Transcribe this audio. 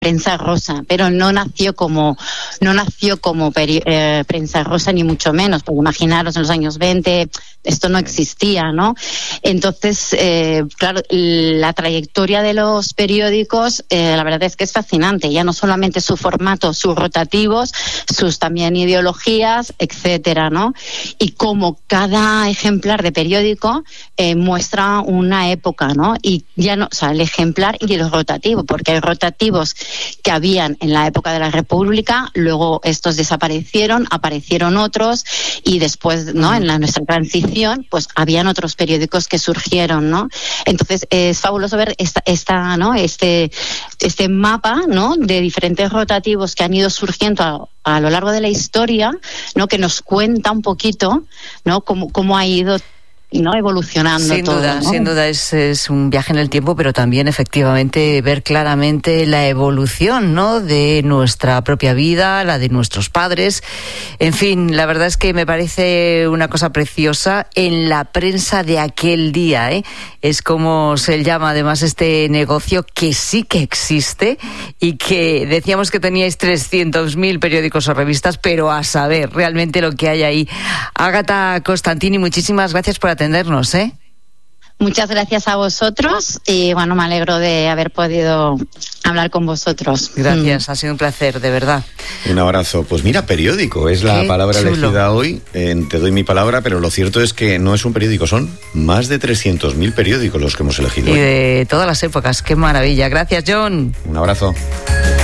prensa rosa, pero no nació como prensa rosa, ni mucho menos, porque imaginaros, en los años 20 esto no existía, ¿no? Entonces, claro, la trayectoria de los periódicos, la verdad es que es fascinante, ya no solamente su formato, sus rotativos, sus también ideologías, etcétera, ¿no? Y como cada ejemplar de periódico muestra una época, ¿no? Y ya no, o sea, el ejemplar y el rotativo, porque hay rotativos que habían en la época de la República, luego estos desaparecieron, aparecieron otros, y después, ¿no?, en nuestra transición, pues habían otros periódicos que surgieron, ¿no? Entonces es fabuloso ver ¿no?, este mapa, ¿no?, de diferentes rotativos que han ido surgiendo a lo largo de la historia, ¿no?, que nos cuenta un poquito, ¿no?, cómo ha ido, ¿no?, evolucionando sin todo, duda, ¿no? Sin duda es un viaje en el tiempo, pero también efectivamente ver claramente la evolución, ¿no?, de nuestra propia vida, la de nuestros padres. En fin, la verdad es que me parece una cosa preciosa en la prensa de aquel día, ¿eh? Es como se llama además este negocio, que sí que existe, y que decíamos que teníais 300.000 periódicos o revistas, pero a saber realmente lo que hay ahí. Ágata Costantini, muchísimas gracias por atendernos, ¿eh? Muchas gracias a vosotros y bueno, me alegro de haber podido hablar con vosotros. Gracias, ha sido un placer, de verdad. Un abrazo. Pues mira, periódico es la palabra elegida hoy. Te doy mi palabra, pero lo cierto es que no es un periódico, son más de 300.000 periódicos los que hemos elegido. Y de todas las épocas, qué maravilla. Gracias, John. Un abrazo.